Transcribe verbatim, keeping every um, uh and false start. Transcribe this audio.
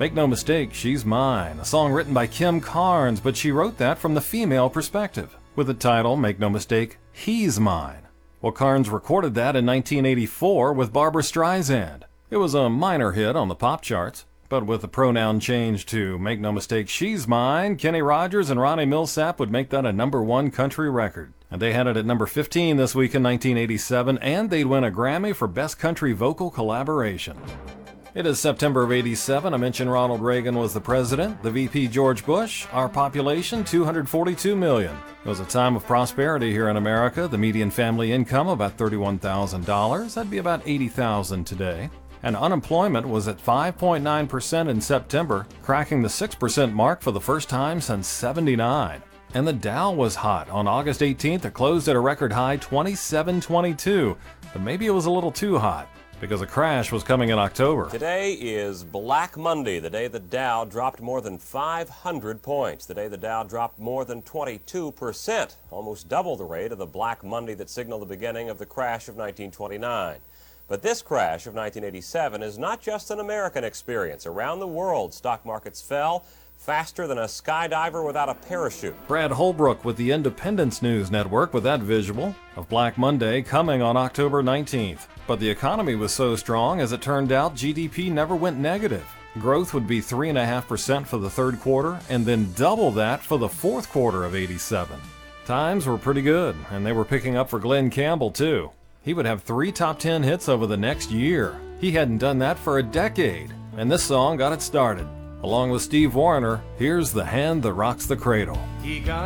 Make no mistake, she's mine, a song written by Kim Carnes, but she wrote that from the female perspective, with the title, Make No Mistake, He's Mine. Well, Carnes recorded that in nineteen eighty-four with Barbra Streisand. It was a minor hit on the pop charts, but with the pronoun change to Make No Mistake, She's Mine, Kenny Rogers and Ronnie Milsap would make that a number one country record. And they had it at number fifteen this week in nineteen eighty-seven, and they'd win a Grammy for Best Country Vocal Collaboration. It is September of eighty-seven. I mentioned Ronald Reagan was the president, the V P George Bush, our population two hundred forty-two million. It was a time of prosperity here in America. The median family income about thirty-one thousand dollars. That'd be about eighty thousand dollars today. And unemployment was at five point nine percent in September, cracking the six percent mark for the first time since seventy-nine. And the Dow was hot. On August eighteenth, it closed at a record high twenty-seven twenty-two, but maybe it was a little too hot, because a crash was coming in October. Today is Black Monday, the day the Dow dropped more than five hundred points. The day the Dow dropped more than twenty-two percent, almost double the rate of the Black Monday that signaled the beginning of the crash of nineteen twenty-nine. But this crash of nineteen eighty-seven is not just an American experience. Around the world, stock markets fell faster than a skydiver without a parachute. Brad Holbrook with the Independence News Network with that visual of Black Monday coming on October nineteenth. But the economy was so strong, as it turned out, G D P never went negative. Growth would be three point five percent for the third quarter, and then double that for the fourth quarter of eighty-seven. Times were pretty good, and they were picking up for Glenn Campbell, too. He would have three top ten hits over the next year. He hadn't done that for a decade, and this song got it started. Along with Steve Wariner, here's The Hand That Rocks the Cradle. He got